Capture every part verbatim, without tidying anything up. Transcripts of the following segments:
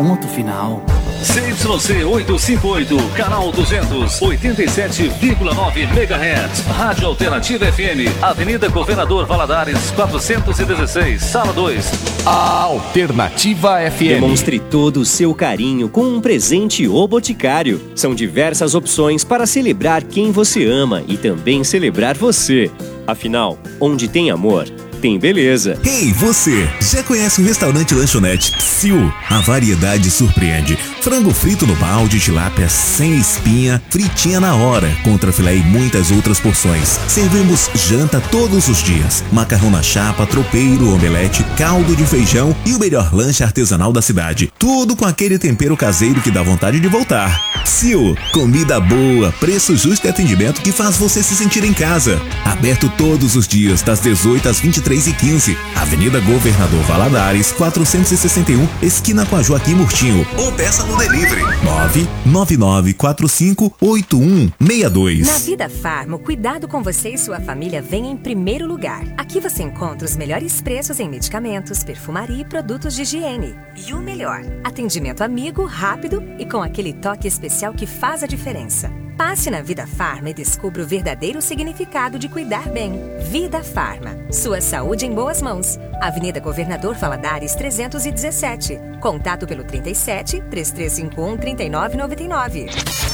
Ponto final. C Y C oitocentos e cinquenta e oito, canal duzentos, oitenta e sete vírgula nove megahertz. Rádio Alternativa F M, Avenida Governador Valadares, quatrocentos e dezesseis, sala dois. A Alternativa F M. Demonstre todo o seu carinho com um presente O Boticário. São diversas opções para celebrar quem você ama e também celebrar você. Afinal, onde tem amor, tem beleza. Ei, você! Já conhece o restaurante Lanchonete Psiu? A variedade surpreende. Frango frito no balde, tilápia sem espinha, fritinha na hora, contrafilé e muitas outras porções. Servimos janta todos os dias. Macarrão na chapa, tropeiro, omelete, caldo de feijão e o melhor lanche artesanal da cidade. Tudo com aquele tempero caseiro que dá vontade de voltar. Psiu, comida boa, preço justo e atendimento que faz você se sentir em casa. Aberto todos os dias, das dezoito às vinte e três e quinze. Avenida Governador Valadares, quatrocentos e sessenta e um, esquina com a Joaquim Murtinho. Ou peça no delivery nove nove nove quatro cinco oito um seis dois. Na Vida Farma, o cuidado com você e sua família vem em primeiro lugar. Aqui você encontra os melhores preços em medicamentos, perfumaria e produtos de higiene. E o melhor, atendimento amigo, rápido e com aquele toque especial que faz a diferença. Passe na Vida Farma e descubra o verdadeiro significado de cuidar bem. Vida Farma. Sua saúde em boas mãos. Avenida Governador Valadares trezentos e dezessete. Contato pelo trinta e sete, três três cinco um, trinta e nove noventa e nove.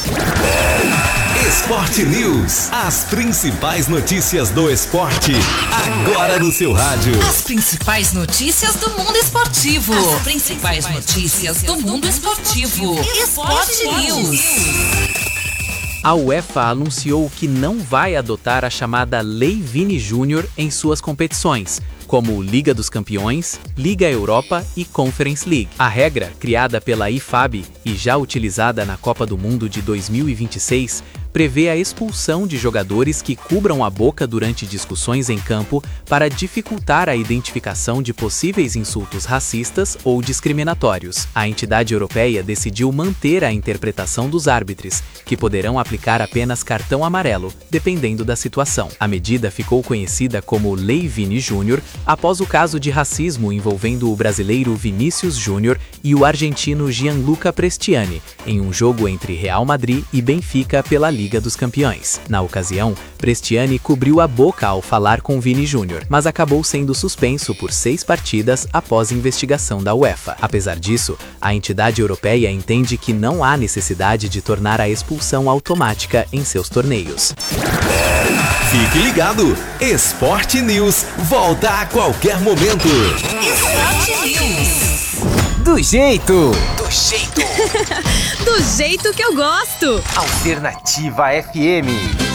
Esporte News. As principais notícias do esporte. Agora no seu rádio. As principais notícias do mundo esportivo. As principais notícias do mundo esportivo. Esporte News. A UEFA anunciou que não vai adotar a chamada Lei Vini Júnior em suas competições, como Liga dos Campeões, Liga Europa e Conference League. A regra, criada pela I F A B e já utilizada na Copa do Mundo de dois mil e vinte e seis, prevê a expulsão de jogadores que cubram a boca durante discussões em campo para dificultar a identificação de possíveis insultos racistas ou discriminatórios. A entidade europeia decidiu manter a interpretação dos árbitros, que poderão aplicar apenas cartão amarelo, dependendo da situação. A medida ficou conhecida como Lei Vini Júnior após o caso de racismo envolvendo o brasileiro Vinícius Júnior e o argentino Gianluca Prestiani, em um jogo entre Real Madrid e Benfica pela Liga dos Campeões. Na ocasião, Prestiani cobriu a boca ao falar com Vini Júnior, mas acabou sendo suspenso por seis partidas após investigação da UEFA. Apesar disso, a entidade europeia entende que não há necessidade de tornar a expulsão automática em seus torneios. Fique ligado! Esporte News volta a qualquer momento. Esporte News. Do jeito! Do jeito! Do jeito que eu gosto! Alternativa F M.